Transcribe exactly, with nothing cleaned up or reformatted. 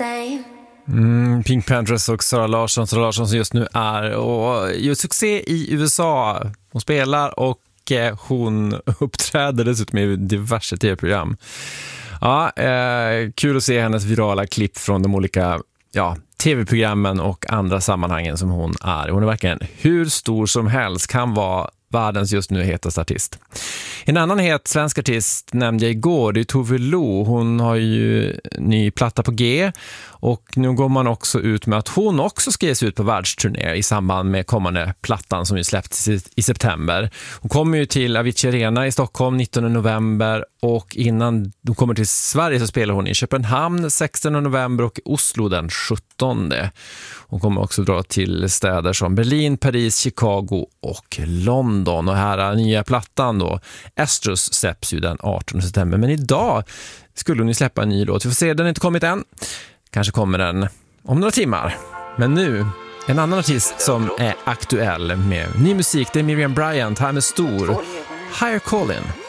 same. Mm, Pink Panthers och Sara Larsson. Sara Larsson som just nu är och gör succé i U S A. Hon spelar och eh, hon uppträder dessutom i diverse tv-program. Ja, eh, kul att se hennes virala klipp från de olika ja, tv-programmen och andra sammanhangen som hon är. Hon är verkligen hur stor som helst, kan vara världens just nu hetaste artist. En annan het svensk artist nämnde jag igår, det är Tove Lo. Hon har ju ny platta på G och nu går man också ut med att hon också ska ges ut på världsturné i samband med kommande plattan som ju släppts i september. Hon kommer ju till Avicii Arena i Stockholm nittonde november och innan hon kommer till Sverige så spelar hon i Köpenhamn sextonde november och Oslo den sjuttonde. Hon kommer också dra till städer som Berlin, Paris, Chicago och London. Och här är nya plattan då. Estrus släpps ju den artonde september. Men idag skulle hon ju släppa en ny låt. Vi får se, den har inte kommit än. Kanske kommer den om några timmar. Men nu, en annan artist som är aktuell med ny musik. Det är Miriam Bryant. Här med stor Higher Calling.